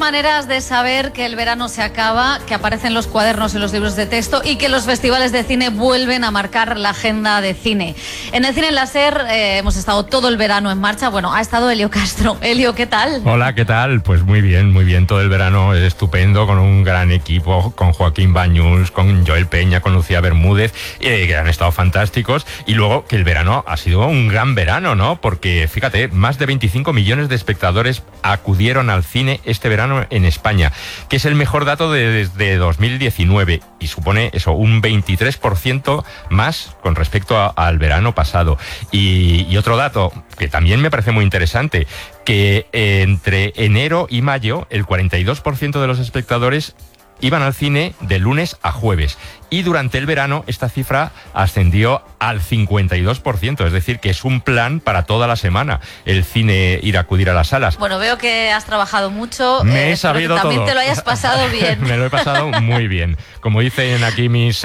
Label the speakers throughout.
Speaker 1: maneras de saber que el verano se acaba, que aparecen los cuadernos y los libros de texto y que los festivales de cine vuelven a marcar la agenda de cine. En el Cine Láser hemos estado todo el verano en marcha. Bueno, ha estado Elio Castro. Elio, ¿qué tal?
Speaker 2: Hola, ¿qué tal? Pues muy bien. Todo el verano estupendo, con un gran equipo, con Joaquín Bañuls, con Joel Peña, con Lucía Bermúdez, que han estado fantásticos. Y luego que el verano ha sido un gran verano, ¿no? Porque, fíjate, más de 25 millones de espectadores acudieron al cine este verano en España, que es el mejor dato desde 2019 y supone eso, un 23% más con respecto al verano pasado. Y otro dato que también me parece muy interesante, que entre enero y mayo el 42% de los espectadores iban al cine de lunes a jueves, y durante el verano esta cifra ascendió al 52%, es decir, que es un plan para toda la semana el cine, ir a acudir a las salas.
Speaker 1: Bueno, veo que has trabajado mucho,
Speaker 2: me he sabido
Speaker 1: pero que también
Speaker 2: todo.
Speaker 1: Te lo hayas pasado bien.
Speaker 2: Me lo he pasado muy bien. Como dicen aquí mis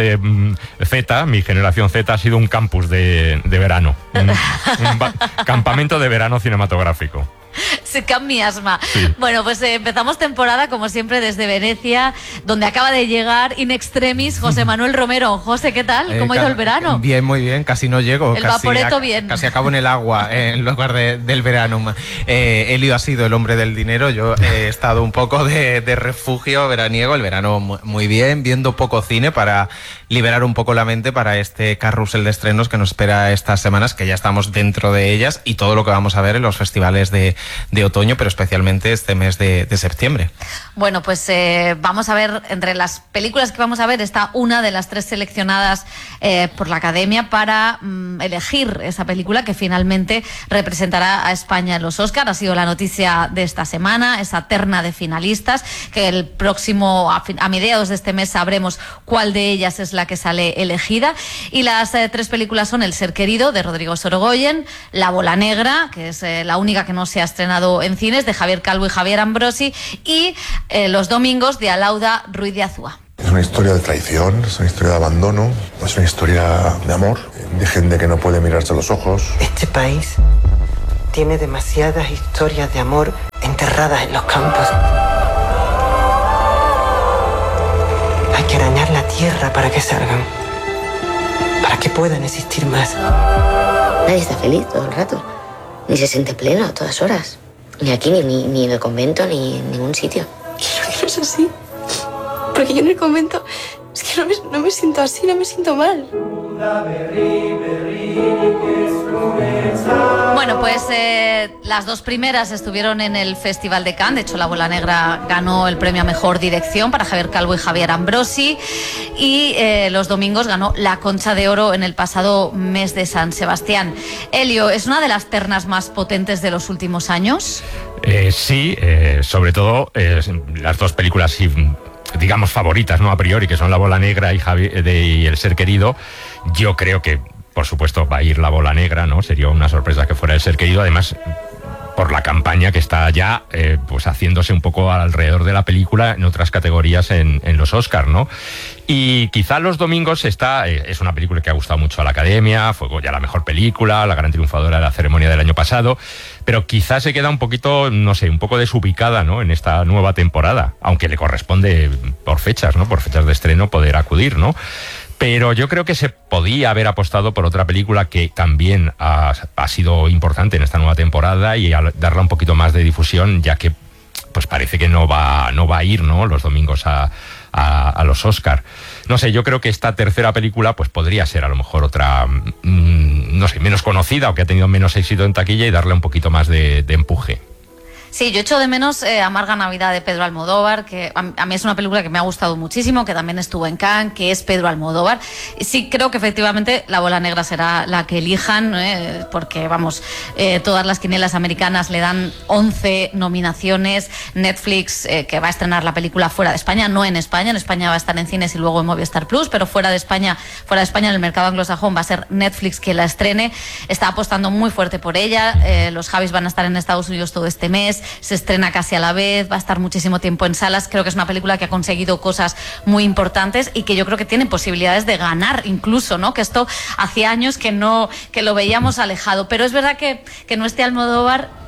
Speaker 2: Z, mi generación Z ha sido un campus de verano, un campamento de verano cinematográfico.
Speaker 1: Se cambia asma.
Speaker 2: Sí.
Speaker 1: Bueno, pues empezamos temporada, como siempre, desde Venecia, donde acaba de llegar in extremis José Manuel Romero. José, ¿qué tal? ¿Cómo ha ido el verano?
Speaker 3: Bien, muy bien, casi no llego.
Speaker 1: El vaporeto bien.
Speaker 3: Casi acabo en el agua en lugar del verano. Elio ha sido el hombre del dinero, yo he estado un poco de refugio veraniego, el verano muy bien, viendo poco cine para liberar un poco la mente para este carrusel de estrenos que nos espera estas semanas, que ya estamos dentro de ellas, y todo lo que vamos a ver en los festivales de otoño, pero especialmente este mes de septiembre.
Speaker 1: Bueno, pues vamos a ver, entre las películas que vamos a ver está una de las 3 seleccionadas por la Academia para elegir esa película que finalmente representará a España en los Oscar. Ha sido la noticia de esta semana, esa terna de finalistas, que el próximo, a mediados de este mes, sabremos cuál de ellas es la que sale elegida. Y las 3 películas son El ser querido, de Rodrigo Sorogoyen, La bola negra, que es la única que no se ha estrenado en cines, de Javier Calvo y Javier Ambrosi, y Los domingos, de Alauda Ruiz de Azúa.
Speaker 4: Es una historia de traición, es una historia de abandono, es una historia de amor, de gente que no puede mirarse a los ojos.
Speaker 5: Este país tiene demasiadas historias de amor enterradas en los campos. Hay que arañar la tierra para que salgan, para que puedan existir más.
Speaker 6: Nadie está feliz todo el rato, ni se siente pleno a todas horas. Ni aquí, ni en el convento, ni en ningún sitio.
Speaker 7: Quiero que no es así. Porque yo en el convento es que no me siento así, no me siento mal.
Speaker 1: Bueno, pues las 2 primeras estuvieron en el Festival de Cannes. De hecho, La bola negra ganó el premio a Mejor Dirección para Javier Calvo y Javier Ambrosi. Y Los domingos ganó la Concha de Oro en el pasado mes de San Sebastián. Elio, ¿es una de las ternas más potentes de los últimos años?
Speaker 2: Sí, sobre todo las 2 películas, digamos, favoritas, ¿no? A priori, que son La bola negra y El ser querido. Yo creo que, por supuesto, va a ir La bola negra, ¿no? Sería una sorpresa que fuera El ser querido, además por la campaña que está ya pues haciéndose un poco alrededor de la película en otras categorías en los Oscar, ¿no? Y quizá Los domingos es una película que ha gustado mucho a la Academia, fue ya la mejor película, la gran triunfadora de la ceremonia del año pasado, pero quizá se queda un poquito, no sé, un poco desubicada, ¿no? En esta nueva temporada, aunque le corresponde por fechas, ¿no? Por fechas de estreno poder acudir, ¿no? Pero yo creo que se podía haber apostado por otra película que también ha sido importante en esta nueva temporada, y darle un poquito más de difusión, ya que pues parece que no va a ir, ¿no? Los domingos a los Oscar. No sé, yo creo que esta tercera película pues podría ser a lo mejor otra, no sé, menos conocida o que ha tenido menos éxito en taquilla, y darle un poquito más de empuje.
Speaker 1: Sí, yo echo de menos Amarga Navidad, de Pedro Almodóvar, que a mí es una película que me ha gustado muchísimo, que también estuvo en Cannes, que es Pedro Almodóvar. Y sí, creo que efectivamente La bola negra será la que elijan, porque, vamos, todas las quinielas americanas le dan 11 nominaciones. Netflix, que va a estrenar la película fuera de España, no en España va a estar en cines y luego en Movistar Plus, pero fuera de España, en el mercado anglosajón, va a ser Netflix quien la estrene. Está apostando muy fuerte por ella. Los Javis van a estar en Estados Unidos todo este mes. Se estrena casi a la vez, va a estar muchísimo tiempo en salas. Creo que es una película que ha conseguido cosas muy importantes y que yo creo que tiene posibilidades de ganar incluso, ¿no? Que esto hacía años que lo veíamos alejado. Pero es verdad que no esté Almodóvar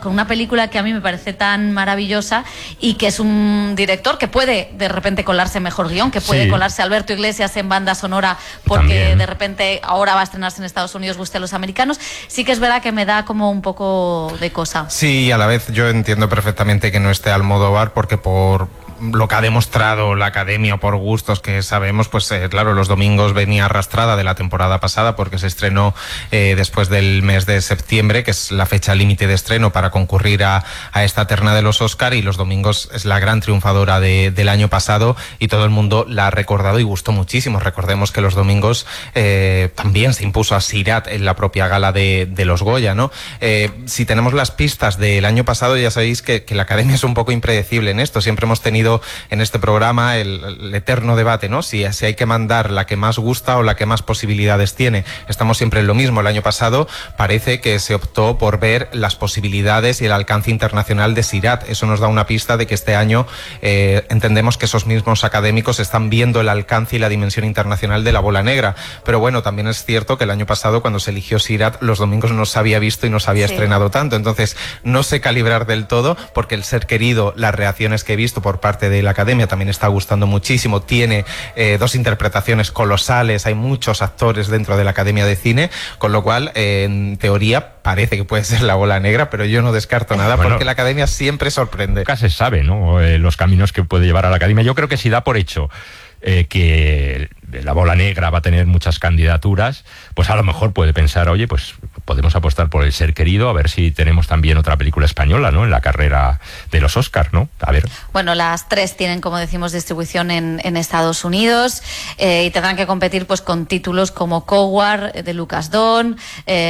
Speaker 1: con una película que a mí me parece tan maravillosa y que es un director que puede de repente colarse mejor guión, que puede colarse Alberto Iglesias en banda sonora porque también de repente ahora va a estrenarse en Estados Unidos, guste a los americanos. Sí que es verdad que me da como un poco de cosa.
Speaker 3: Sí, a la vez yo entiendo perfectamente que no esté Almodóvar porque por lo que ha demostrado la Academia, por gustos que sabemos, pues claro, los domingos venía arrastrada de la temporada pasada porque se estrenó después del mes de septiembre, que es la fecha límite de estreno para concurrir a esta terna de los Oscar, y los domingos es la gran triunfadora del año pasado y todo el mundo la ha recordado y gustó muchísimo. Recordemos que los domingos también se impuso a Sirat en la propia gala de los Goya, ¿no? Si tenemos las pistas del año pasado, ya sabéis que la Academia es un poco impredecible en esto. Siempre hemos tenido en este programa el eterno debate, ¿no? Si hay que mandar la que más gusta o la que más posibilidades tiene. Estamos siempre en lo mismo. El año pasado parece que se optó por ver las posibilidades y el alcance internacional de Sirat. Eso nos da una pista de que este año entendemos que esos mismos académicos están viendo el alcance y la dimensión internacional de La Bola Negra. Pero bueno, también es cierto que el año pasado, cuando se eligió Sirat, los domingos no se había visto y no se había estrenado tanto. Entonces, no sé calibrar del todo, porque El Ser Querido, las reacciones que he visto por parte de la Academia también está gustando muchísimo. Tiene dos interpretaciones colosales, hay muchos actores dentro de la Academia de Cine, con lo cual en teoría parece que puede ser La Bola Negra, pero yo no descarto nada, porque la Academia siempre sorprende.
Speaker 2: Nunca se sabe, ¿no? Los caminos que puede llevar a la Academia. Yo creo que si da por hecho que La Bola Negra va a tener muchas candidaturas, pues a lo mejor puede pensar, oye, pues podemos apostar por El Ser Querido, a ver si tenemos también otra película española, ¿no?, en la carrera de los Oscar, ¿no? A ver.
Speaker 1: Bueno, las tres tienen, como decimos, distribución en Estados Unidos, y tendrán que competir pues con títulos como Coward de Lucas Don,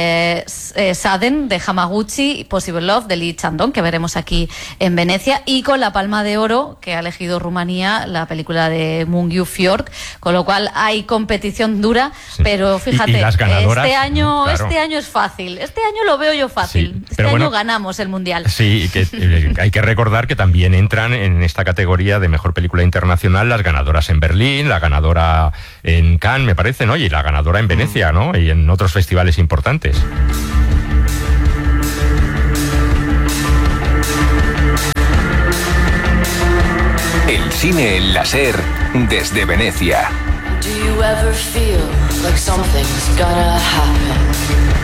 Speaker 1: Sudden de Hamaguchi y Possible Love de Lee Chandong, que veremos aquí en Venecia, y con la Palma de Oro que ha elegido Rumanía, la película de Mungiu Fjord, con lo cual hay competición dura, pero fíjate,
Speaker 2: y las ganadoras,
Speaker 1: este año es fácil. Este año lo veo yo fácil. Este año ganamos el Mundial.
Speaker 2: Sí, que hay que recordar que también entran en esta categoría de mejor película internacional las ganadoras en Berlín, la ganadora en Cannes, me parece, ¿no? Y la ganadora en Venecia, ¿no? Y en otros festivales importantes.
Speaker 8: El cine en la SER desde Venecia.
Speaker 9: Do you ever feel like something's gonna happen?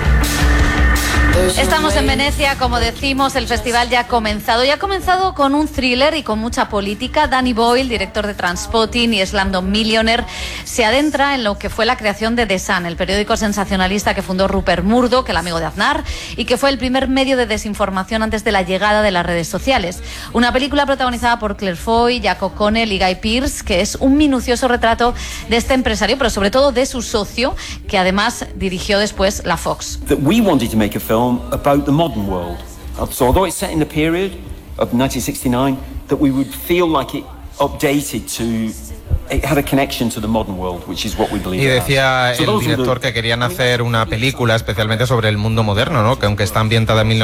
Speaker 1: Estamos en Venecia, como decimos, el festival ya ha comenzado. Y ha comenzado con un thriller y con mucha política. Danny Boyle, director de Trainspotting y Slumdog Millionaire, se adentra en lo que fue la creación de The Sun, el periódico sensacionalista que fundó Rupert Murdoch, el amigo de Aznar, y que fue el primer medio de desinformación antes de la llegada de las redes sociales. Una película protagonizada por Claire Foy, Jack O'Connell y Guy Pearce, que es un minucioso retrato de este empresario, pero sobre todo de su socio, que además dirigió después la Fox.
Speaker 10: We wanted to make a film about the modern world. So although it's set in the period of 1969, that we would feel like it updated to... It had a connection to the modern world, which is what we believe.
Speaker 3: Y decía el director que querían hacer una película especialmente sobre el mundo moderno, ¿no? Que aunque está ambientada en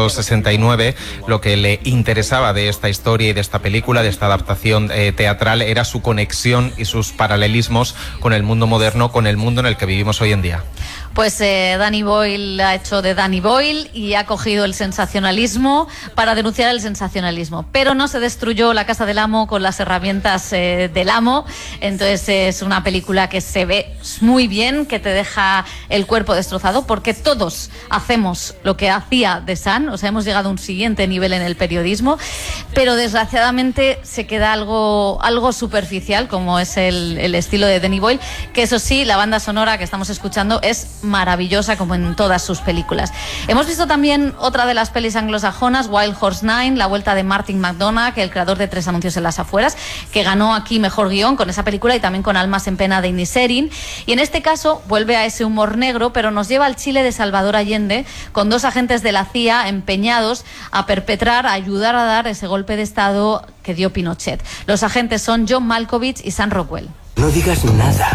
Speaker 3: 1969, lo que le interesaba de esta historia y de esta película, de esta adaptación teatral, era su conexión y sus paralelismos con el mundo moderno, con el mundo en el que vivimos hoy en día.
Speaker 1: Pues Danny Boyle ha hecho de Danny Boyle y ha cogido el sensacionalismo para denunciar el sensacionalismo. Pero no se destruyó la casa del amo con las herramientas del amo. Entonces es una película que se ve muy bien, que te deja el cuerpo destrozado, porque todos hacemos lo que hacía The Sun. O sea, hemos llegado a un siguiente nivel en el periodismo, pero desgraciadamente se queda algo superficial, como es el estilo de Danny Boyle, que eso sí, la banda sonora que estamos escuchando es maravillosa, como en todas sus películas. Hemos visto también otra de las pelis anglosajonas, Wild Horse 9, la vuelta de Martin McDonagh, el creador de 3 anuncios en las afueras, que ganó aquí mejor guión con esa película, y también con Almas en pena de Inisherin. Y en este caso vuelve a ese humor negro, pero nos lleva al Chile de Salvador Allende, con 2 agentes de la CIA empeñados a perpetrar, a ayudar a dar ese golpe de estado que dio Pinochet. Los agentes son John Malkovich y Sam Rockwell.
Speaker 11: No digas nada,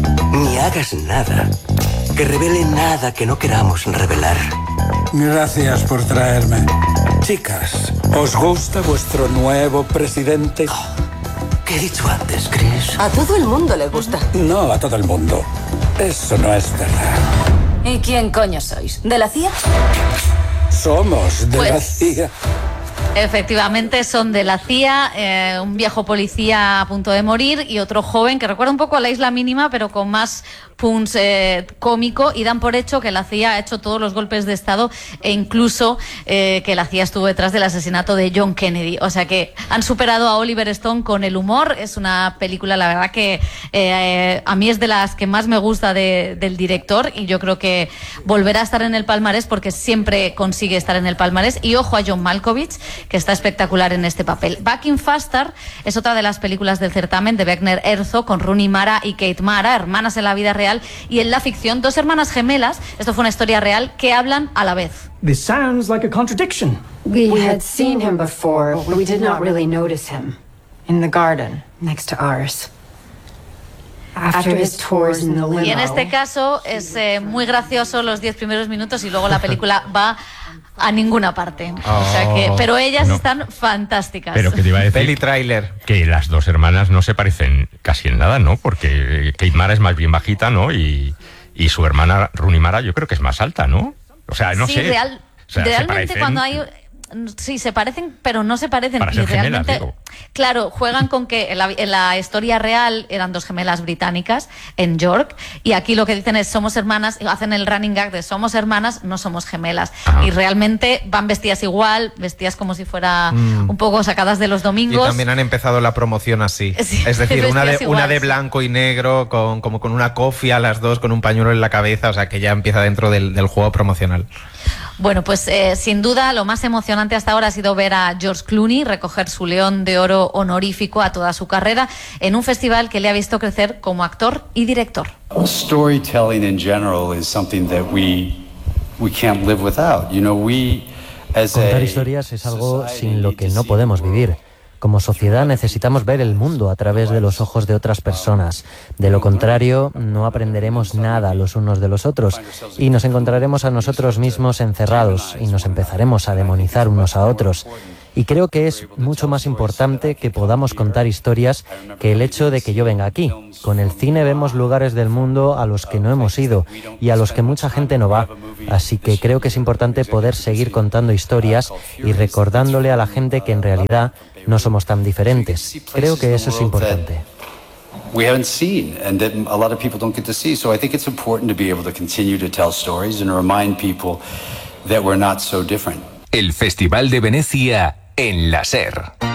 Speaker 11: ni hagas nada, que revele nada que no queramos revelar.
Speaker 12: Gracias por traerme. Chicas, ¿os gusta vuestro nuevo presidente?
Speaker 11: ¿Qué he dicho antes, Chris?
Speaker 13: A todo el mundo le gusta.
Speaker 12: No, a todo el mundo. Eso no es verdad.
Speaker 13: ¿Y quién coño sois? ¿De la CIA?
Speaker 12: somos de la CIA.
Speaker 1: Efectivamente, son de la CIA, un viejo policía a punto de morir y otro joven que recuerda un poco a La Isla Mínima, pero con más punch cómico, y dan por hecho que la CIA ha hecho todos los golpes de Estado e incluso que la CIA estuvo detrás del asesinato de John Kennedy. O sea que han superado a Oliver Stone con el humor. Es una película, la verdad, que a mí es de las que más me gusta del director, y yo creo que volverá a estar en el palmarés porque siempre consigue estar en el palmarés. Y ojo a John Malkovich, que está espectacular en este papel. Back in Faster es otra de las películas del certamen de Wagner Herzog, con Rooney Mara y Kate Mara, hermanas en la vida real y en la ficción, dos hermanas gemelas, esto fue una historia real, que hablan a la vez.
Speaker 13: This sounds like a contradiction.
Speaker 14: We had seen him before, but we did not really notice him. In the garden, next to ours. After his tours in the limo.
Speaker 1: Y en este caso es muy gracioso los 10 primeros minutos y luego la película va a ninguna parte. O sea que, pero ellas están fantásticas.
Speaker 2: Pero que te iba a decir,
Speaker 3: peli tráiler,
Speaker 2: que las dos hermanas no se parecen casi en nada, ¿no? Porque Kate Mara es más bien bajita, ¿no? Y su hermana Rooney Mara yo creo que es más alta, ¿no? O sea, no sé. O sea,
Speaker 1: realmente cuando hay... Sí, se parecen, pero no se parecen.
Speaker 2: Para ser
Speaker 1: y realmente,
Speaker 2: gemelas, digo.
Speaker 1: Claro, juegan con que en la historia real eran dos gemelas británicas en York, y aquí lo que dicen es somos hermanas, hacen el running gag de somos hermanas, no somos gemelas. Ajá. Y realmente van vestidas igual, vestidas como si fuera un poco sacadas de los domingos.
Speaker 3: Y también han empezado la promoción así.
Speaker 1: Sí,
Speaker 3: es decir, una de blanco y negro, como con una cofia, las dos con un pañuelo en la cabeza, o sea que ya empieza dentro del juego promocional.
Speaker 1: Bueno, pues sin duda lo más emocionante hasta ahora ha sido ver a George Clooney recoger su León de Oro honorífico a toda su carrera en un festival que le ha visto crecer como actor y director.
Speaker 15: Storytelling in general is something that we can't live without. You know,
Speaker 16: contar historias es algo sin lo que no podemos vivir. Como sociedad necesitamos ver el mundo a través de los ojos de otras personas. De lo contrario, no aprenderemos nada los unos de los otros y nos encontraremos a nosotros mismos encerrados y nos empezaremos a demonizar unos a otros. Y creo que es mucho más importante que podamos contar historias que el hecho de que yo venga aquí. Con el cine vemos lugares del mundo a los que no hemos ido y a los que mucha gente no va. Así que creo que es importante poder seguir contando historias y recordándole a la gente que en realidad no somos tan diferentes. Creo que eso es importante.
Speaker 15: We haven't seen and that a lot of people don't get to see. So I think it's important to be able to continue to tell stories and to remind people that we're not so different.
Speaker 8: El Festival de Venecia en la SER.